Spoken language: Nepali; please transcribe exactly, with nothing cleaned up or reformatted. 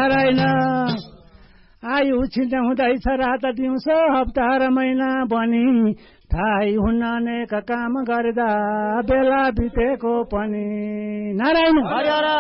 नारायण आयु छिन्ने हुँदैछ रात दिउँसो हप्ता र महिना बनी थाहै हुन्न अनेक काम गर्दा बेला बितेको पनि नारायण